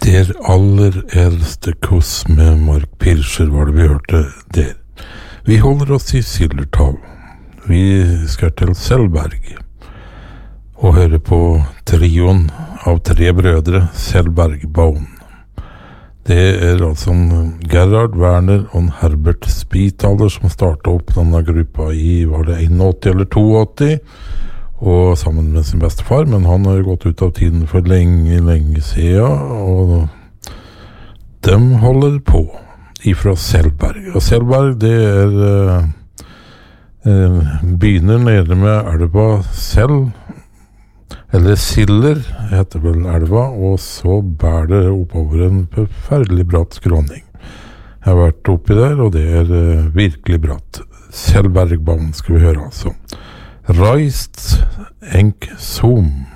Der aller eldste kuss med Mark Pirscher var det vi hørte der. Vi holder oss i Sillertal. Vi skal til Selberg og høre på trioen av 3 brødre, Selberg Bone. Det altså Gerhard Werner og Herbert Spitaler som startet opp denne gruppa i, var det 81 eller 82, og sammen med sin bestefar, men han har gått ut av tiden for lenge siden, og de holder på ifra Selberg. Og Selberg, det begynner nede med elva Sel, eller Siller, heter vel elva, og så bærer det oppover en forferdelig bratt skråning. Jeg har vært oppi der, og det virkelig bratt. Selbergbanen skal vi høre altså. Reist Enk Zoom.